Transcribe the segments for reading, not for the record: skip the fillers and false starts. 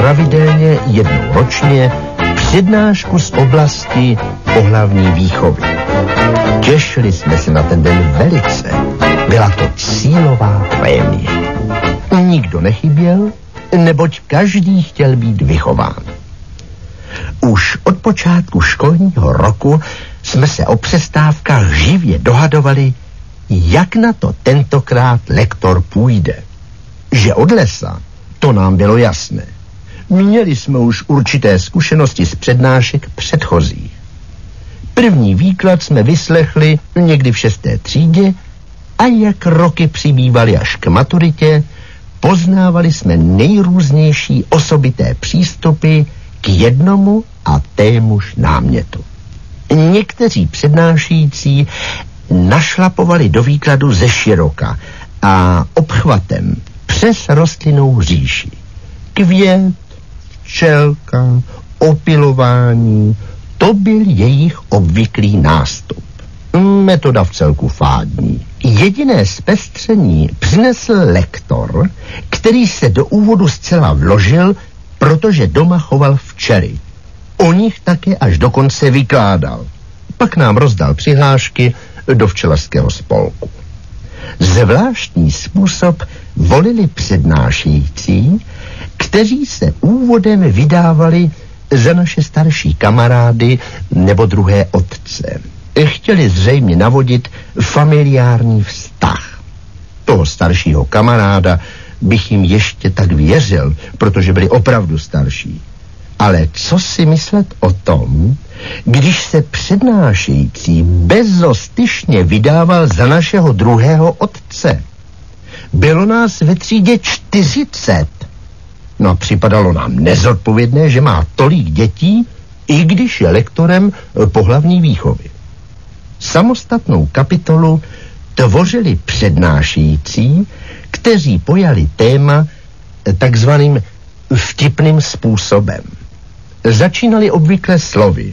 pravidelně jednou ročně přednášku z oblasti pohlavní výchovy. Těšili jsme se na ten den velice. Byla to cílová prémie. Nikdo nechyběl, neboť každý chtěl být vychován. Už od počátku školního roku jsme se o přestávkách živě dohadovali, jak na to tentokrát lektor půjde. Že od lesa, to nám bylo jasné. Měli jsme už určité zkušenosti z přednášek předchozích. První výklad jsme vyslechli někdy v 6. třídě a jak roky přibývaly až k maturitě, poznávali jsme nejrůznější osobité přístupy k jednomu a témuž námětu. Někteří přednášející našlapovali do výkladu ze široka a obchvatem přes rostlinnou říši. Květ, včelka, opilování, to byl jejich obvyklý nástup. Metoda vcelku fádní. Jediné zpestření přinesl lektor, který se do úvodu zcela vložil, protože doma choval včely. O nich také až dokonce vykládal. Pak nám rozdal přihlášky do včelařského spolku. Zvláštní způsob volili přednášející, kteří se úvodem vydávali za naše starší kamarády nebo druhé otce. Chtěli zřejmě navodit familiární vztah. Toho staršího kamaráda bych jim ještě tak věřil, protože byli opravdu starší. Ale co si myslet o tom, když se přednášející bezostyšně vydával za našeho druhého otce? Bylo nás ve třídě 40. No a připadalo nám nezodpovědné, že má tolik dětí, i když je lektorem pohlavní výchovy. Samostatnou kapitolu tvořili přednášející, kteří pojali téma takzvaným vtipným způsobem. Začínali obvykle slovy.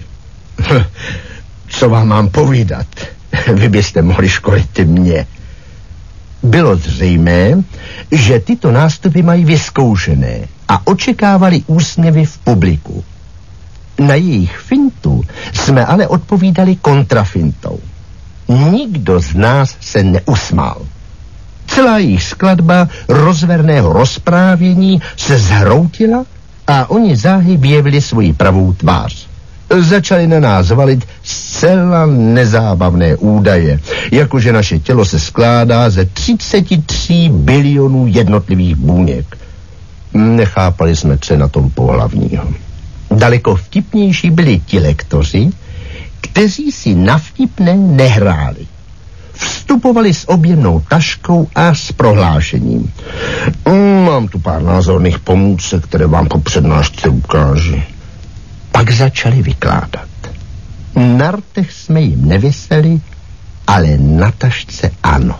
Co vám mám povídat? Vy byste mohli školit mě. Bylo zřejmé, že tyto nástupy mají vyzkoušené a očekávali úsměvy v publiku. Na jejich fintu jsme ale odpovídali kontrafintou. Nikdo z nás se neusmál. Celá jejich skladba rozverného rozprávění se zhroutila a oni záhy vyjevili svoji pravou tvář. Začali na nás valit zcela nezábavné údaje, jakože naše tělo se skládá ze 33 bilionů jednotlivých buněk. Nechápali jsme, co je na tom pohlavního. Daleko vtipnější byli ti lektoři, kteří si na vtipné nehráli. Vstupovali s objemnou taškou a s prohlášením. Mám tu pár názorných pomůcek, které vám po přednášce ukáži. Pak začali vykládat. Na rtech jsme jim neviseli, ale na tašce ano.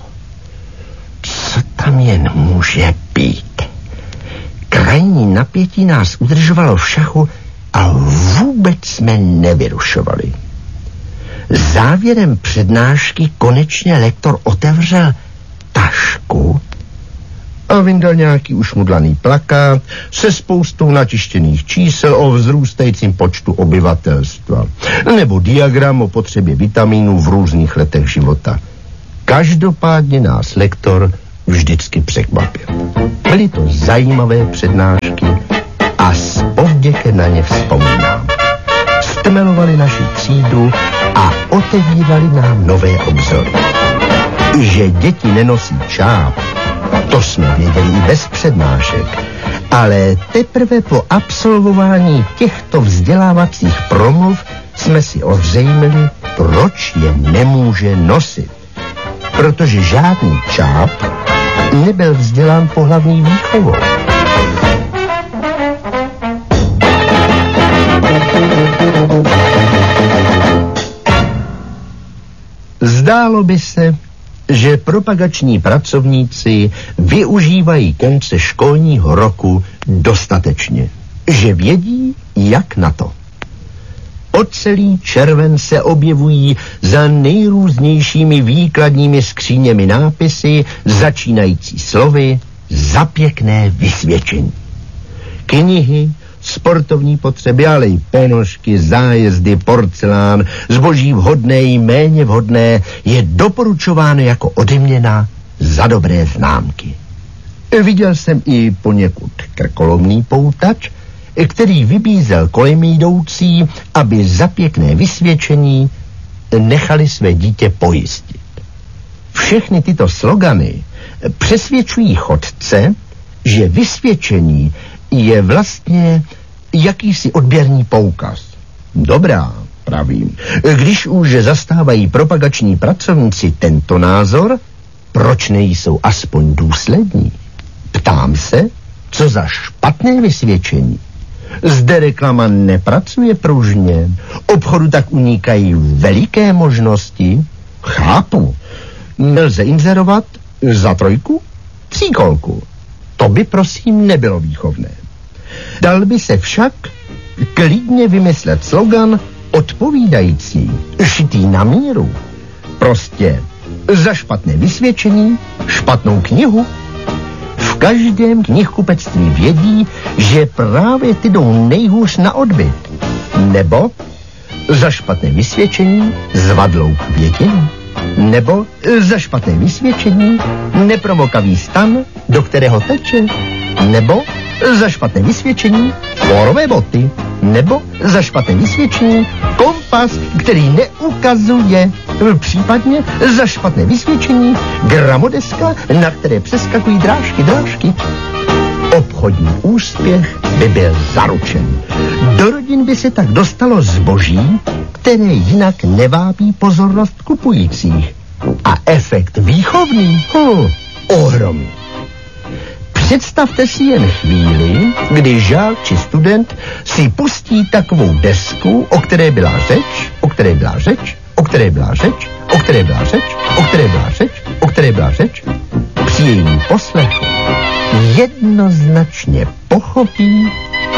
Co tam jen může být? Krajní napětí nás udržovalo v šachu a vůbec jsme nevyrušovali. Závěrem přednášky konečně lektor otevřel tašku a vyndal nějaký ušmudlaný plakát se spoustou natištěných čísel o vzrůstajícím počtu obyvatelstva nebo diagram o potřebě vitamínů v různých letech života. Každopádně nás lektor vždycky překvapil. Byly to zajímavé přednášky a s povděkem na ně vzpomínám. Stmelovali naši třídu a otevírali nám nové obzory. Že děti nenosí čáp, to jsme věděli i bez přednášek, ale teprve po absolvování těchto vzdělávacích promluv jsme si ozřejmili, proč je nemůže nosit. Protože žádný čáp nebyl vzdělán pohlavní výchovou. Zdálo by se, že propagační pracovníci využívají konce školního roku dostatečně, že vědí, jak na to. O celý červen se objevují za nejrůznějšími výkladními skříněmi nápisy, začínající slovy za pěkné vysvědčení. Knihy, sportovní potřeby, ale i ponožky, zájezdy, porcelán, zboží vhodné i méně vhodné je doporučováno jako odměna za dobré známky. Viděl jsem i poněkud krkolomný poutač, který vybízel kolem jdoucí, aby za pěkné vysvědčení nechali své dítě pojistit. Všechny tyto slogany přesvědčují chodce, že vysvědčení je vlastně jakýsi odběrný poukaz. Dobrá, pravím. Když už zastávají propagační pracovníci tento názor, proč nejsou aspoň důslední? Ptám se, co za špatné vysvědčení. Zde reklama nepracuje pružně, obchodu tak unikají veliké možnosti. Chápu, nelze inzerovat za 3, 3 kolku. To by prosím nebylo výchovné. Dal by se však klidně vymyslet slogan odpovídající, šitý na míru. Prostě za špatné vysvědčení špatnou knihu. V každém knihkupectví vědí, že právě ty jdou nejhůř na odbyt. Nebo za špatné vysvědčení zvadlou květinu. Nebo za špatné vysvědčení nepromokavý stan, do kterého teče. Nebo za špatné vysvědčení fórové boty. Nebo za špatné vysvědčení kompas, který neukazuje. Případně za špatné vysvědčení gramodeska, na které přeskakují drážky. Obchodní úspěch by byl zaručen. Do rodin by se tak dostalo zboží, které jinak nevábí pozornost kupujících. A efekt výchovný? Ohromný. Představte si jen chvíli, kdy žák či student si pustí takovou desku, o které byla řeč, o které byla řeč, o které byla řeč, o které byla řeč, o které byla řeč, o které byla řeč. Při jejím poslechu jednoznačně pochopí,